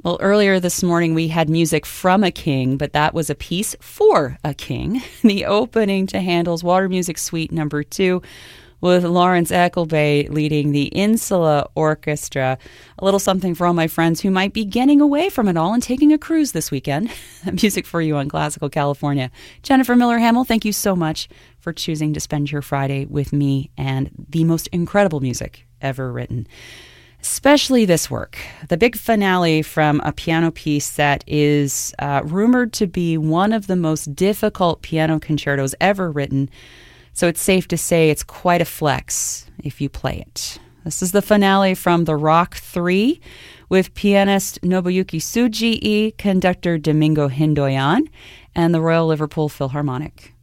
Well, earlier this morning we had music from a king, but that was a piece for a king. The opening to Handel's Water Music Suite No. 2 with Lawrence Eckelbay leading the Insula Orchestra. A little something for all my friends who might be getting away from it all and taking a cruise this weekend. Music for you on Classical California. Jennifer Miller-Hamill, thank you so much for choosing to spend your Friday with me and the most incredible music ever written. Especially this work, the big finale from a piano piece that is rumored to be one of the most difficult piano concertos ever written. So it's safe to say it's quite a flex if you play it. This is the finale from the Rock 3 with pianist Nobuyuki Tsuji, conductor Domingo Hindoyan, and the Royal Liverpool Philharmonic.